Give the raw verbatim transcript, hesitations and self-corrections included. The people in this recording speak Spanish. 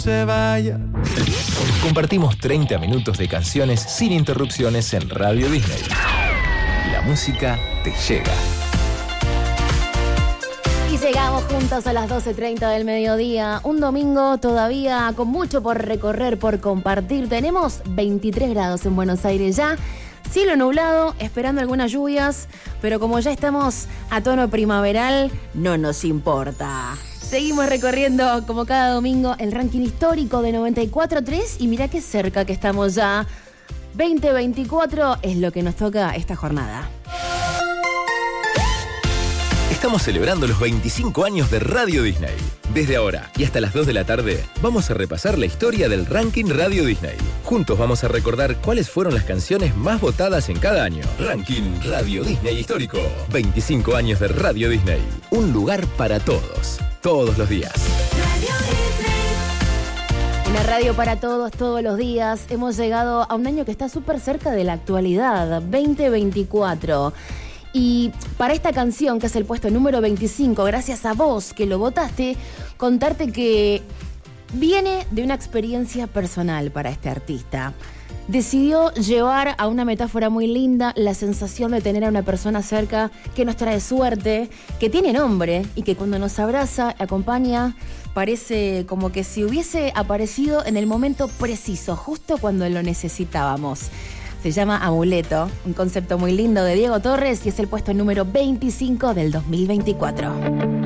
se vaya. Compartimos treinta minutos de canciones sin interrupciones en Radio Disney. La música te llega. Y llegamos juntos a las doce treinta del mediodía. Un domingo todavía con mucho por recorrer, por compartir. Tenemos veintitrés grados en Buenos Aires ya. Cielo nublado, esperando algunas lluvias. Pero como ya estamos a tono primaveral, no nos importa. Seguimos recorriendo, como cada domingo, el ranking histórico de noventa y cuatro punto tres. Y mirá qué cerca que estamos ya. veinte veinticuatro es lo que nos toca esta jornada. Estamos celebrando los veinticinco años de Radio Disney. Desde ahora y hasta las dos de la tarde, vamos a repasar la historia del ranking Radio Disney. Juntos vamos a recordar cuáles fueron las canciones más votadas en cada año. Ranking Radio Disney Histórico. veinticinco años de Radio Disney. Un lugar para todos. Todos los días. Una radio para todos, todos los días. Hemos llegado a un año que está súper cerca de la actualidad, veinte veinticuatro. Y para esta canción, que es el puesto número veinticinco, gracias a vos que lo votaste, contarte que viene de una experiencia personal para este artista. Decidió llevar a una metáfora muy linda la sensación de tener a una persona cerca que nos trae suerte, que tiene nombre y que cuando nos abraza, acompaña, parece como que si hubiese aparecido en el momento preciso, justo cuando lo necesitábamos. Se llama Amuleto, un concepto muy lindo de Diego Torres y es el puesto número veinticinco del dos mil veinticuatro.